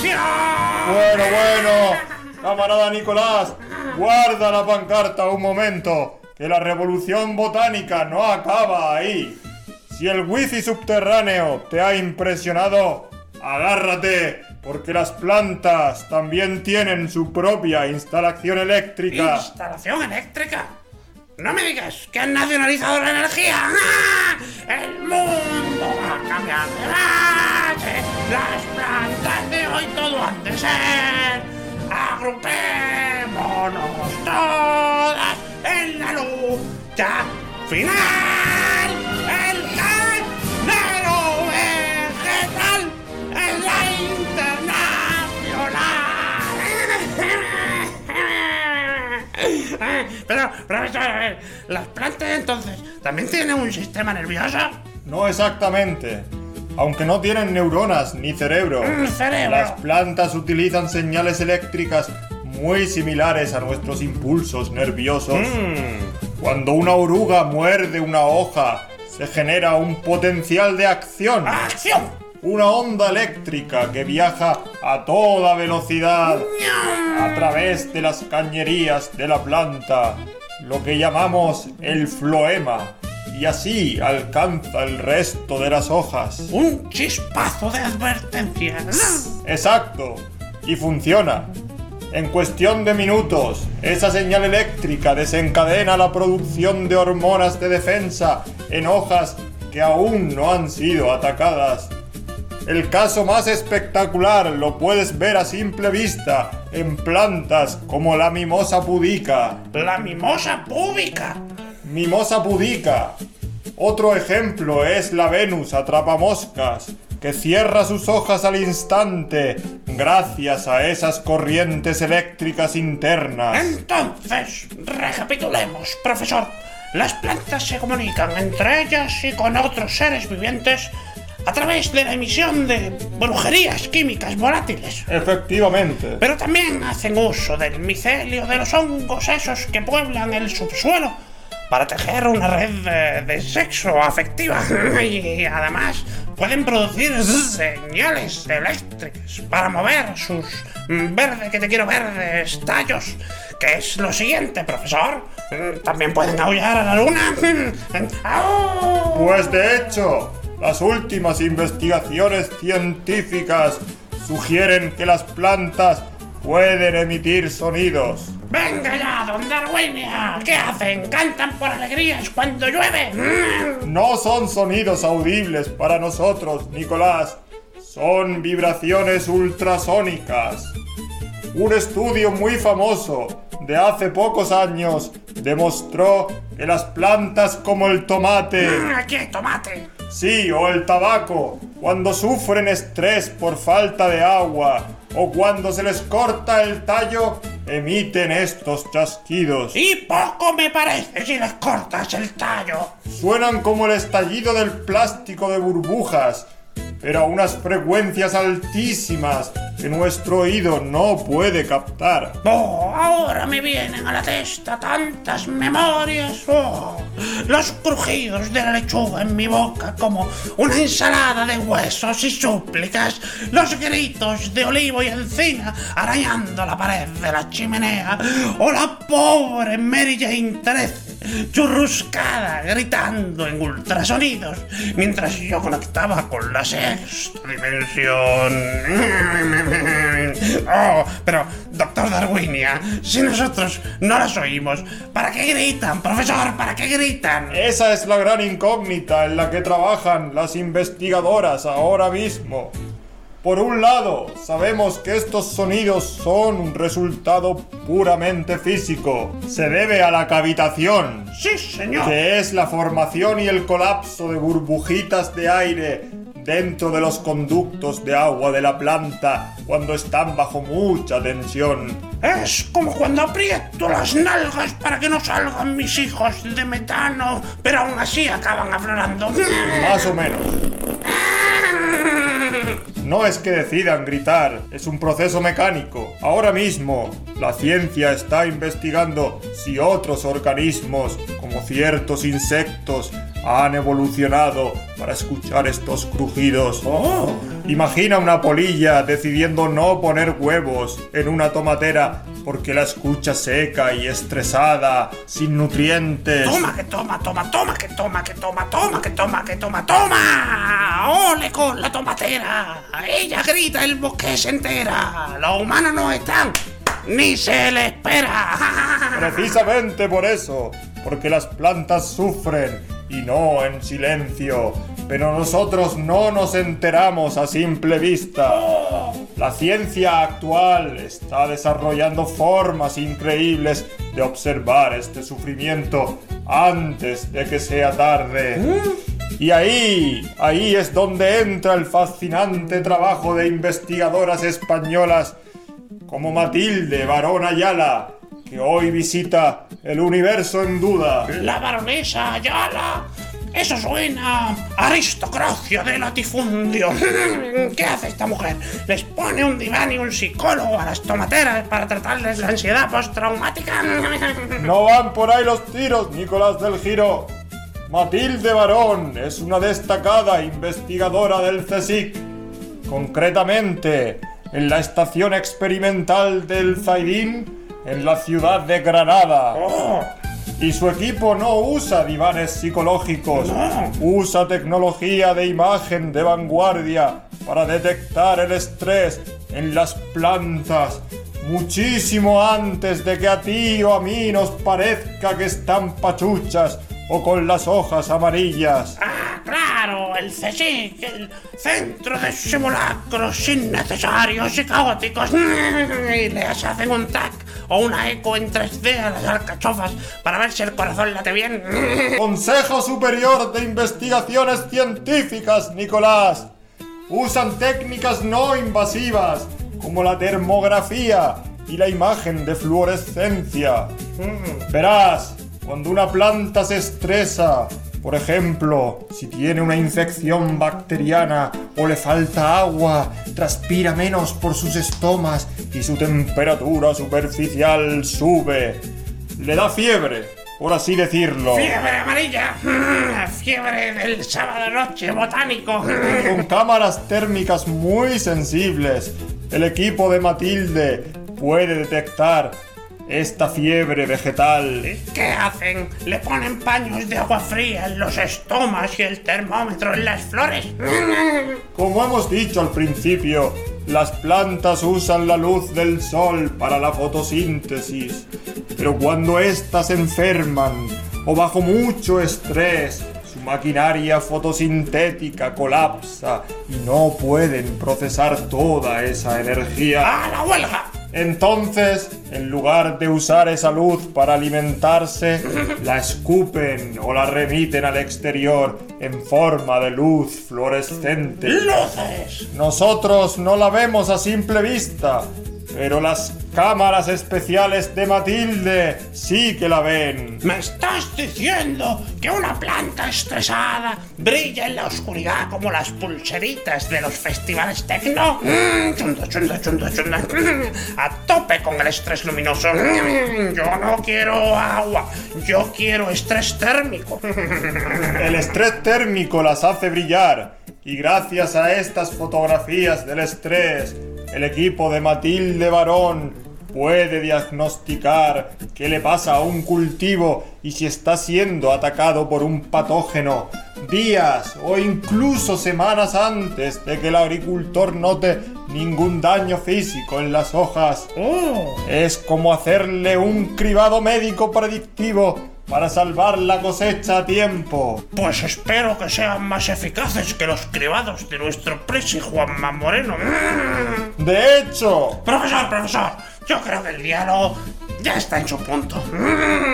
dimensión. Bueno, camarada Nicolás, guarda la pancarta un momento, que la revolución botánica no acaba ahí. Si el wifi subterráneo te ha impresionado, agárrate, porque las plantas también tienen su propia instalación eléctrica. ¿Instalación eléctrica? No me digas que han nacionalizado la energía. ¡Ah! El mundo va a cambiar de base. Las plantas de hoy todo han de ser. Agrupémonos todas en la lucha final. El género vegetal es la internacional. Pero, profesor, a ver, ¿las plantas entonces también tienen un sistema nervioso? No exactamente. Aunque no tienen neuronas ni cerebro, las plantas utilizan señales eléctricas muy similares a nuestros impulsos nerviosos. Cuando una oruga muerde una hoja, se genera un potencial de acción. ¡Acción! Una onda eléctrica que viaja a toda velocidad a través de las cañerías de la planta, lo que llamamos el floema, y así alcanza el resto de las hojas. Un chispazo de advertencia. Exacto, y funciona. En cuestión de minutos, esa señal eléctrica desencadena la producción de hormonas de defensa en hojas que aún no han sido atacadas. El caso más espectacular lo puedes ver a simple vista en plantas como la mimosa pudica. ¡La mimosa púbica! Mimosa pudica. Otro ejemplo es la Venus atrapamoscas, que cierra sus hojas al instante gracias a esas corrientes eléctricas internas. Entonces, recapitulemos, profesor. Las plantas se comunican entre ellas y con otros seres vivientes a través de la emisión de brujerías químicas volátiles. Efectivamente. Pero también hacen uso del micelio de los hongos esos que pueblan el subsuelo para tejer una red de sexo afectiva. Y además pueden producir señales eléctricas para mover sus verdes tallos. ¿Qué es lo siguiente, profesor? También pueden aullar a la luna. Pues de hecho, las últimas investigaciones científicas sugieren que las plantas pueden emitir sonidos. ¡Venga ya, don Darwinia! ¿Qué hacen? ¿Cantan por alegrías cuando llueve? No son sonidos audibles para nosotros, Nicolás. Son vibraciones ultrasónicas. Un estudio muy famoso de hace pocos años demostró que las plantas como el tomate... ¿Aquí hay tomate? Sí, o el tabaco, cuando sufren estrés por falta de agua o cuando se les corta el tallo, emiten estos chasquidos. Y poco me parece si les cortas el tallo. Suenan como el estallido del plástico de burbujas, pero a unas frecuencias altísimas que nuestro oído no puede captar. Oh, ahora me vienen a la testa tantas memorias. Oh, los crujidos de la lechuga en mi boca como una ensalada de huesos y súplicas. Los gritos de olivo y encina arañando la pared de la chimenea. O la pobre Mary Jane 13 churruscada gritando en ultrasonidos mientras yo conectaba con la sexta dimensión. Oh, pero, doctor Darwinia, si nosotros no las oímos, ¿para qué gritan, profesor? ¿Para qué gritan? Esa es la gran incógnita en la que trabajan las investigadoras ahora mismo. Por un lado, sabemos que estos sonidos son un resultado puramente físico. Se debe a la cavitación. Sí, señor. Que es la formación y el colapso de burbujitas de aire dentro de los conductos de agua de la planta cuando están bajo mucha tensión. Es como cuando aprieto las nalgas para que no salgan mis hijos de metano, pero aún así acaban aflorando. Más o menos. No es que decidan gritar, es un proceso mecánico. Ahora mismo, la ciencia está investigando si otros organismos, como ciertos insectos, han evolucionado para escuchar estos crujidos. ¡Oh! Imagina una polilla decidiendo no poner huevos en una tomatera porque la escucha seca y estresada, sin nutrientes. Toma, que toma, toma, toma, que toma, que toma, toma, que toma, que toma, toma. ¡Ole con la tomatera! Ella grita, el bosque se entera. Los humanos no están, ni se le espera. Precisamente por eso, porque las plantas sufren y no en silencio. Pero nosotros no nos enteramos a simple vista. La ciencia actual está desarrollando formas increíbles de observar este sufrimiento antes de que sea tarde. Y ahí es donde entra el fascinante trabajo de investigadoras españolas como Matilde Barón Ayala, que hoy visita el universo en duda. La baronesa Ayala. Eso suena a aristocracia de latifundio. ¿Qué hace esta mujer? ¿Les pone un diván y un psicólogo a las tomateras para tratarles la ansiedad postraumática? No van por ahí los tiros, Nicolás del Giro. Matilde Barón es una destacada investigadora del CSIC, concretamente en la estación experimental del Zaidín, en la ciudad de Granada. ¡Oh! Y su equipo no usa divanes psicológicos, usa tecnología de imagen de vanguardia para detectar el estrés en las plantas muchísimo antes de que a ti o a mí nos parezca que están pachuchas o con las hojas amarillas. ¡Ah, claro! El CSIC, el centro de simulacros innecesarios y caóticos. Y les hacen un TAC o una eco en 3D a las alcachofas para ver si el corazón late bien. Consejo Superior de Investigaciones Científicas, Nicolás. Usan técnicas no invasivas como la termografía y la imagen de fluorescencia. Verás, cuando una planta se estresa, por ejemplo, si tiene una infección bacteriana o le falta agua, transpira menos por sus estomas y su temperatura superficial sube. Le da fiebre, por así decirlo. ¡Fiebre amarilla! ¡Fiebre del sábado noche botánico! Con cámaras térmicas muy sensibles, el equipo de Matilde puede detectar esta fiebre vegetal. ¿Qué hacen? ¿Le ponen paños de agua fría en los estomas y el termómetro en las flores? Como hemos dicho al principio, las plantas usan la luz del sol para la fotosíntesis, pero cuando éstas se enferman o bajo mucho estrés, su maquinaria fotosintética colapsa y no pueden procesar toda esa energía. ¡A la huelga! Entonces, en lugar de usar esa luz para alimentarse, la escupen o la remiten al exterior en forma de luz fluorescente. ¡Luces! Nosotros no la vemos a simple vista, pero las cámaras especiales de Matilde sí que la ven. ¿Me estás diciendo que una planta estresada brilla en la oscuridad como las pulseritas de los festivales tecno? Chunda, chunda, chunda, chunda. A tope con el estrés luminoso. Yo no quiero agua, yo quiero estrés térmico. El estrés térmico las hace brillar, y gracias a estas fotografías del estrés, el equipo de Matilde Barón puede diagnosticar qué le pasa a un cultivo y si está siendo atacado por un patógeno días o incluso semanas antes de que el agricultor note ningún daño físico en las hojas. Es como hacerle un cribado médico predictivo para salvar la cosecha a tiempo. Pues espero que sean más eficaces que los cribados de nuestro presi Juanma Moreno. De hecho... Profesor, yo creo que el diálogo ya está en su punto.